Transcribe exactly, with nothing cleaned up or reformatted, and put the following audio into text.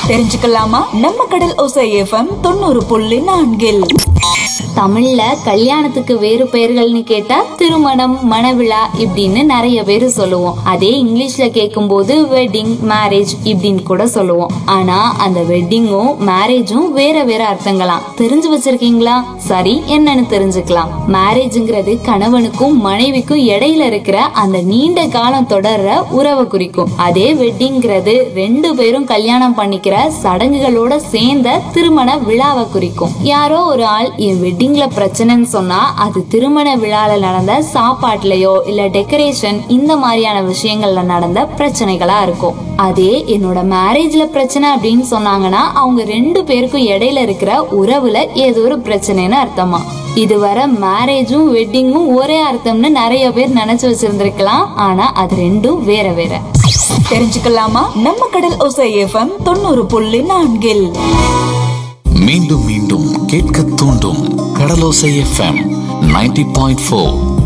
தெரிஞ்சுக்கலாமா? நம்ம கடல் ஓசை எஃப்எம் தொண்ணூறு புள்ளி நான்கில் தமிழ்ல கல்யாணத்துக்கு வேறு பெயர்கள்னு கேட்டா திருமணம், மணவிழா இப்படின்னு நிறைய பேரு சொல்லுவோம். அதே இங்கிலீஷ்ல கேட்கும் போது வெட்டிங், மேரேஜ் இப்படின்னு கூட சொல்லுவோம். ஆனா அந்த வெட்டிங்கும் மேரேஜும் வேற வேற அர்த்தங்களாம். தெரிஞ்சு வச்சிருக்கீங்களா? சரி, என்னன்னு தெரிஞ்சுக்கலாம். மேரேஜ்ங்கிறது கணவனுக்கும் மனைவிக்கும் இடையில இருக்கிற அந்த நீண்ட காலம் தொடர்ற உறவை குறிக்கும். அதே வெட்டிங்கிறது ரெண்டு பேரும் கல்யாணம் பண்ணிக்கிற சடங்குகளோட சேர்ந்த திருமண விழாவை குறிக்கும். யாரோ ஒரு ஆள் என் வெட்டிங்ல பிரச்சனைன்னு சொன்னா அது திருமண விழால நடந்த சாப்பாட்டுலயோ இல்ல டெக்கரேஷன் இந்த மாதிரியான விஷயங்கள்ல நடந்த பிரச்சனைகளா இருக்கும். அதே என்னோட மேரேஜ்ல பிரச்சனை அப்படின்னு சொன்னாங்கன்னா அவங்க ரெண்டு பேருக்கும் இடையில இருக்கிற உறவுல ஏதோ ஒரு பிரச்சனைன்னு அர்த்தமா. இதுவரை மேரேஜும் வெட்டிங்கும் ஒரே அர்த்தம்னு நிறைய பேர் நினைச்சு வச்சிருந்திருக்கலாம். ஆனா அது ரெண்டும் வேற வேற. தெரிஞ்சுக்கலாமா? நம்ம கடல் ஓசை எஃப்எம் தொண்ணூறு புள்ளி நான்கில் மீண்டும் மீண்டும் கேட்க தூண்டும் கடலோசை எஃப்எம் நைன்டி பாயிண்ட் ஃபோர்.